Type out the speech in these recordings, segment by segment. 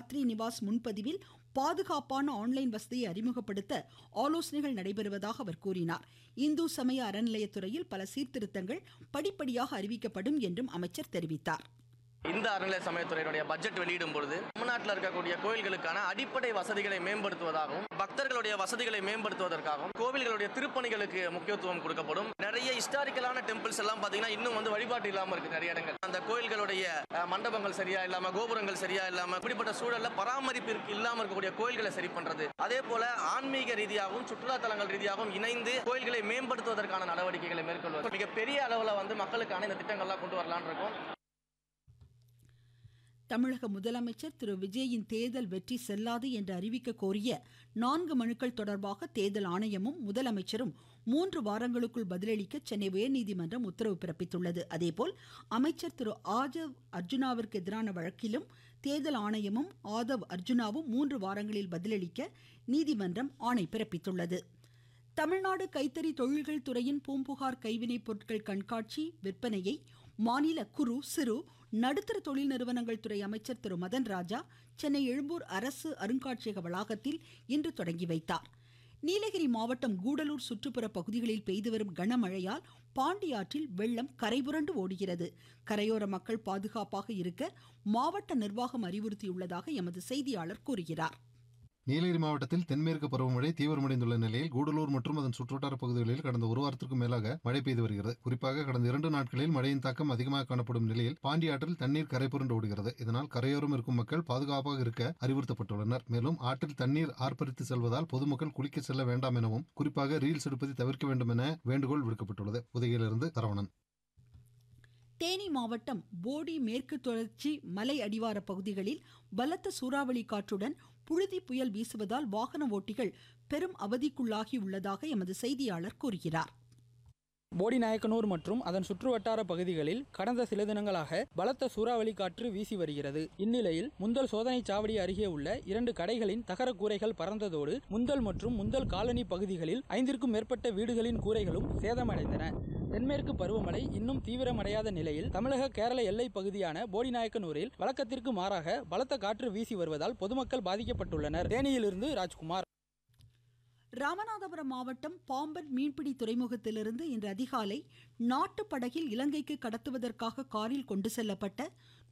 யாத்ரி நிவாஸ் முன்பதிவில் பாதுகாப்பான ஆன்லைன் வசதியை அறிமுகப்படுத்த ஆலோசனைகள் நடைபெறுவதாக அவர் கூறினார். இந்து சமய அறநிலையத்துறையில் பல சீர்திருத்தங்கள் படிப்படியாக அறிவிக்கப்படும் என்றும் அமைச்சர் தெரிவித்தார். இந்த அறநிலை சமயத்துறையினுடைய பட்ஜெட் வெளியிடும் பொழுது தமிழ்நாட்டில் இருக்கக்கூடிய கோயில்களுக்கான அடிப்படை வசதிகளை மேம்படுத்துவதாகவும் பக்தர்களுடைய வசதிகளை மேம்படுத்துவதற்காகவும் கோவில்களுடைய திருப்பணிகளுக்கு முக்கியத்துவம் கொடுக்கப்படும். நிறைய ஹிஸ்டாரிக்கலான டெம்பிள்ஸ் எல்லாம் பாத்தீங்கன்னா இன்னும் வழிபாட்டு இல்லாம இருக்கு நிறைய இடங்கள். அந்த கோயில்களுடைய மண்டபங்கள் சரியா இல்லாம, கோபுரங்கள் சரியா இல்லாம, இப்படிப்பட்ட சூழல்ல பராமரிப்பிற்கு இல்லாம இருக்கக்கூடிய கோயில்களை சரி பண்றது, அதே போல ஆன்மீக ரீதியாகவும் சுற்றுலா தலங்கள் ரீதியாகவும் இணைந்து கோயில்களை மேம்படுத்துவதற்கான நடவடிக்கைகளை மேற்கொள்வது மிகப்பெரிய அளவில் மக்களுக்கான இந்த திட்டங்கள்லாம் கொண்டு வரலான் இருக்கும். தமிழக முதலமைச்சர் திரு விஜயின் தேர்தல் வெற்றி செல்லாது என்று அறிவிக்க கோரிய 4 மனுக்கள் தொடர்பாக தேர்தல் ஆணையமும் முதலமைச்சரும் 3 வாரங்களுக்குள் பதிலளிக்க சென்னை உயர்நீதிமன்றம் உத்தரவு பிறப்பித்துள்ளது. அதேபோல் அமைச்சர் திரு ஆதவ் அர்ஜுனாவிற்கு எதிரான வழக்கிலும் தேர்தல் ஆணையமும் ஆதவ் அர்ஜுனாவும் 3 வாரங்களில் பதிலளிக்க நீதிமன்றம் ஆணை பிறப்பித்துள்ளது. தமிழ்நாடு கைத்தறி தொழில்கள் துறையின் பூம்புகார் கைவினைப் பொருட்கள் கண்காட்சி விற்பனையை மாநில குறு சிறு நடுத்தர தொழில் நிறுவனங்கள் துறை அமைச்சர் திரு மதன் ராஜா சென்னை எழும்பூர் அரசு அருங்காட்சியக வளாகத்தில் இன்று தொடங்கி வைத்தார். நீலகிரி மாவட்டம் கூடலூர் சுற்றுப்புற பகுதிகளில் பெய்து வரும் கனமழையால் பாண்டியாற்றில் வெள்ளம் கரைபுரண்டு ஓடுகிறது. கரையோர மக்கள் பாதுகாப்பாக இருக்க மாவட்ட நிர்வாகம் அறிவுறுத்தியுள்ளதாக எமது செய்தியாளர் கூறுகிறார். நீலகிரி மாவட்டத்தில் தென்மேற்கு பருவமழை தீவிரமடைந்துள்ள நிலையில் கூடலூர் மற்றும் அதன் சுற்றுவட்டார பகுதிகளில் கடந்த 1 வாரத்திற்கும் மேலாக மழை பெய்து வருகிறது. குறிப்பாக கடந்த 2 நாட்களில் மழையின் தாக்கம் அதிகமாக காணப்படும் நிலையில் பாண்டியாற்றில் தண்ணீர் கரைபுரண்டு ஓடுகிறது. இதனால் கரையோரம் இருக்கும் மக்கள் பாதுகாப்பாக இருக்க அறிவுறுத்தப்பட்டுள்ளனர். மேலும் ஆற்றில் தண்ணீர் ஆர்ப்பரித்து செல்வதால் பொதுமக்கள் குளிக்க செல்ல வேண்டாம் எனவும், குறிப்பாக ரீல்ஸ் எடுப்பதை தவிர்க்க வேண்டும் என வேண்டுகோள் விடுக்கப்பட்டுள்ளது. உதகையிலிருந்து சரவணன். தேனி மாவட்டம் போடி மேற்கு தொடர்ச்சி மலை அடிவார பகுதிகளில் பலத்த சூறாவளி காற்றுடன் புழுதி புயல் வீசுவதால் வாகன ஓட்டிகள் பெரும் அவதிக்குள்ளாகி உள்ளதாக எமது செய்தியாளர் கூறுகிறார். போடிநாயக்கனூர் மற்றும் அதன் சுற்றுவட்டார பகுதிகளில் கடந்த சில தினங்களாக பலத்த சூறாவளி காற்று வீசி வருகிறது. இந்நிலையில் முந்தல் சோதனை சாவடி அருகே உள்ள 2 கடைகளின் தகர கூரைகள் பறந்ததோடு முந்தல் மற்றும் முந்தல் காலனி பகுதிகளில் 5க்கும் மேற்பட்ட வீடுகளின் கூரைகளும் சேதமடைந்தன. தென்மேற்கு பருவமழை இன்னும் தீவிரமடையாத நிலையில் தமிழக கேரள எல்லை பகுதியான போடிநாயக்கனூரில் வழக்கத்திற்கு மாறாக பலத்த காற்று வீசி வருவதால் பொதுமக்கள் பாதிக்கப்பட்டுள்ளனர். தேனியிலிருந்து ராஜ்குமார். ராமநாதபுரம் மாவட்டம் பாம்பன் மீன்பிடி துறைமுகத்திலிருந்து இன்று அதிகாலை நாட்டு படகில் இலங்கைக்கு கடத்துவதற்காக காரில் கொண்டு செல்லப்பட்ட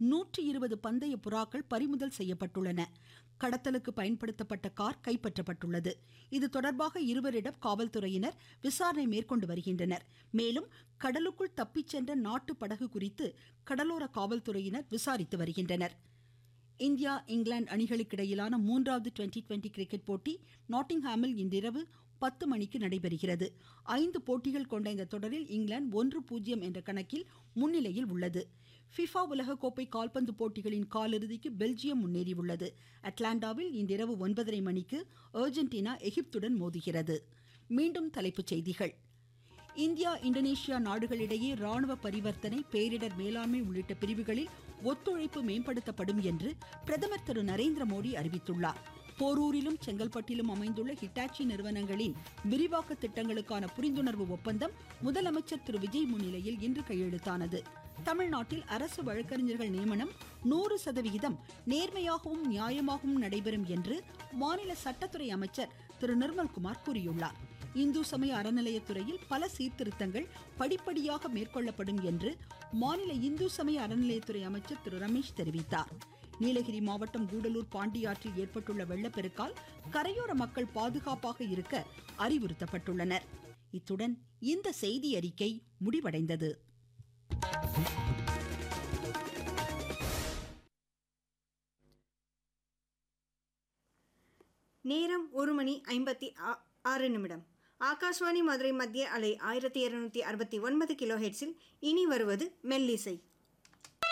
120 பந்தய புறாக்கள் பறிமுதல் செய்யப்பட்டுள்ளன. கடத்தலுக்கு பயன்படுத்தப்பட்ட கார் கைப்பற்றப்பட்டுள்ளது. இது தொடர்பாக இருவரிடம் காவல்துறையினர் விசாரணை மேற்கொண்டு வருகின்றனர். மேலும் கடலுக்குள் தப்பிச் சென்ற நாட்டு படகு குறித்து கடலோர காவல்துறையினர் விசாரித்து வருகின்றனர். இந்தியா இங்கிலாந்து அணிகளுக்கிடையிலான 3வது டுவெண்டி கிரிக்கெட் போட்டி நாட்டிங்ஹாமில் இன்றிரவு 10 மணிக்கு நடைபெறுகிறது. 5 போட்டிகள் கொண்ட இந்த தொடரில் இங்கிலாந்து 1-0 என்ற கணக்கில் முன்னிலையில் உள்ளது. ஃபிஃபா உலகக்கோப்பை கால்பந்து போட்டிகளின் காலிறுதிக்கு பெல்ஜியம் முன்னேறியுள்ளது. அட்லாண்டாவில் இன்றிரவு 9:30 மணிக்கு அர்ஜென்டினா எகிப்துடன் மோதுகிறது. மீண்டும் தலைப்புச் செய்திகள். இந்தியா இந்தோனேஷியா நாடுகளிடையே ராணுவ பரிவர்த்தனை, பேரிடர் மேலாண்மை உள்ளிட்ட பிரிவுகளில் ஒத்துழைப்பு மேம்படுத்தப்படும் என்று பிரதமர் திரு நரேந்திர மோடி அறிவித்துள்ளார். போரூரிலும் செங்கல்பட்டிலும் அமைந்துள்ள ஹிட்டாச்சி நிறுவனங்களின் விரிவாக்க திட்டங்களுக்கான புரிந்துணர்வு ஒப்பந்தம் முதலமைச்சர் திரு விஜய் முன்னிலையில் இன்று கையெழுத்தானது. தமிழ்நாட்டில் அரசு வழக்கறிஞர்கள் நியமனம் 100% நேர்மையாகவும் நியாயமாகவும் நடைபெறும் என்று மாநில சட்டத்துறை அமைச்சர் திரு நிர்மல்குமார் கூறியுள்ளார். இந்து சமய அறநிலையத்துறையில் பல சீர்திருத்தங்கள் படிப்படியாக மேற்கொள்ளப்படும் என்று மாநில இந்து சமய அறநிலையத்துறை அமைச்சர் திரு ரமேஷ் தெரிவித்தார். நீலகிரி மாவட்டம் கூடலூர் பாண்டியாற்றில் ஏற்பட்டுள்ள வெள்ளப்பெருக்கால் கரையோர மக்கள் பாதுகாப்பாக இருக்க அறிவுறுத்தப்பட்டுள்ளனர். இத்துடன் இந்த செய்தி அறிக்கை முடிவடைந்தது. நேரம் 1:56. ஆகாஷ்வாணி மதுரை மத்திய அலை 1269 கிலோஹெர்ட்ஸில் இனி வருவது மெல்லிசை.